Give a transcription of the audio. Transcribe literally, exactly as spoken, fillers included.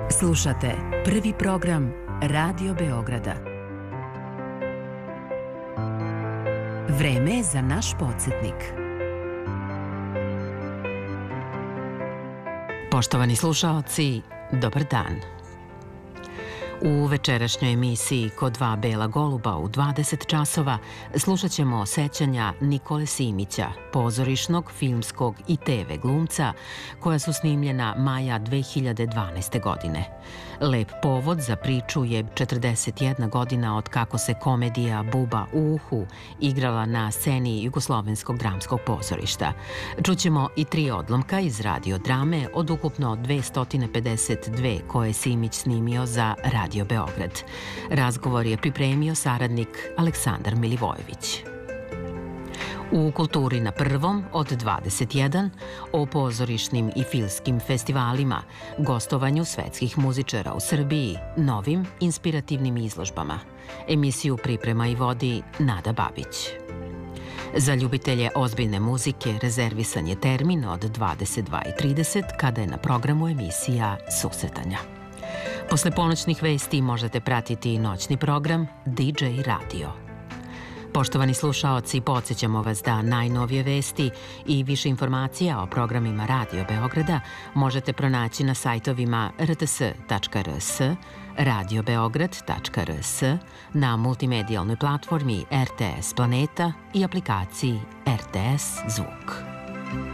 Slušate prvi program Radio Beograda. Vreme je za naš podsjetnik. Poštovani slušaoci, dobar dan. U večerašnjoj emisiji Ko dva bela goluba u dvadeset časova slušat ćemo sećanja Nikole Simića, pozorišnog, filmskog i te ve glumca, koja su snimljena maja dve hiljade dvanaeste. godine. Lep povod za priču je četrdeset jedna godina od kako se komedija Buba u uhu igrala na sceni Jugoslovenskog dramskog pozorišta. Čućemo i tri odlomka iz radiodrame od ukupno dvesta pedeset dve koje je Simić snimio za Radio Beograd. Razgovor je pripremio saradnik Aleksandar Milivojević. U Kulturi na prvom od dvadeset jedan o pozorišnim i filmskim festivalima, gostovanju svetskih muzičara u Srbiji, novim inspirativnim izložbama. Emisiju priprema i vodi Nada Babić. Za ljubitelje ozbiljne muzike rezervisan je termin od dvadeset dva i trideset kada je na programu emisija Susretanja. Posle ponoćnih vesti možete pratiti i noćni program di džej Radio. Poštovani slušaoci, podsjećamo vas da najnovije vesti i više informacija o programima Radio Beograda možete pronaći na sajtovima er te es tačka er es, radio beograd tačka er es, na multimedijalnoj platformi er te es Planeta i aplikaciji er te es Zvuk.